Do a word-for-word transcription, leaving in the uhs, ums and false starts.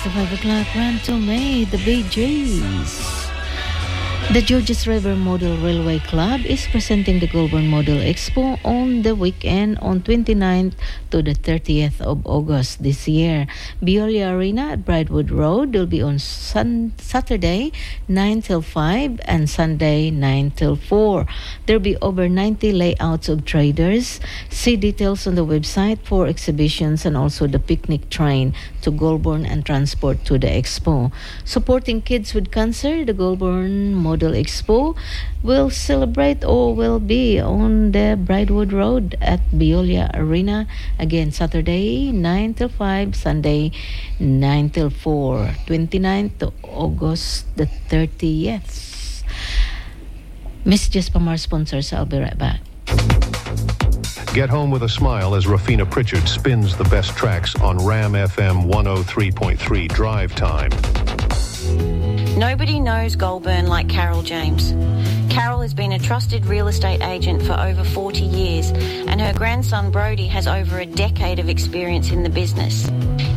The five o'clock run to May, the Bee Gees. The Georges River Model Railway Club is presenting the Goulburn Model Expo on the weekend on twenty-ninth to the thirtieth of August this year. Veolia Arena at Brightwood Road will be on sun- Saturday nine till five and Sunday nine till four. There will be over ninety layouts of traders. See details on the website for exhibitions and also the picnic train to Goulburn and transport to the expo. Supporting kids with cancer, the Goulburn Model Expo will celebrate or will be on the Brightwood Road at Veolia Arena. Again, Saturday nine till five, Sunday nine till four, twenty-ninth to August the thirtieth. Messages from our sponsors. I'll be right back. Get home with a smile as Rafina Pritchard spins the best tracks on Ram F M one oh three point three Drive Time. Nobody knows Goulburn like Carol James. Carol has been a trusted real estate agent for over forty years, and her grandson Brody has over a decade of experience in the business.